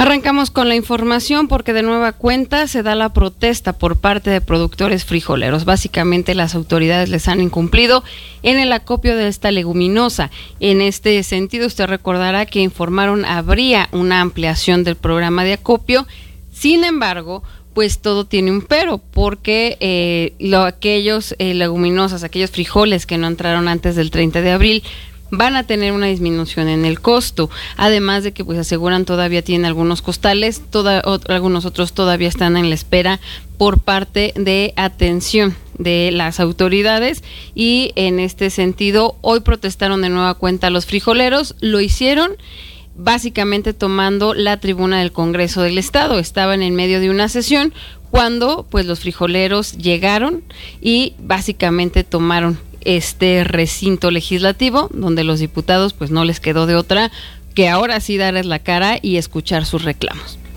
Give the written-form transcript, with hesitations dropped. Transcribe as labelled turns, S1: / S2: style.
S1: Arrancamos con la información porque de nueva cuenta se da la protesta por parte de productores frijoleros. Básicamente las autoridades les han incumplido en el acopio de esta leguminosa. En este sentido, usted recordará que informaron habría una ampliación del programa de acopio. Sin embargo, pues todo tiene un pero, porque aquellos leguminosas, aquellos frijoles que no entraron antes del 30 de abril, van a tener una disminución en el costo, además de que pues aseguran todavía tienen algunos costales, algunos otros todavía están en la espera por parte de atención de las autoridades, y en este sentido hoy protestaron de nueva cuenta los frijoleros. Lo hicieron básicamente tomando la tribuna del Congreso del Estado. Estaban en medio de una sesión cuando pues los frijoleros llegaron y básicamente tomaron este recinto legislativo, donde los diputados pues no les quedó de otra que ahora sí darles la cara y escuchar sus reclamos.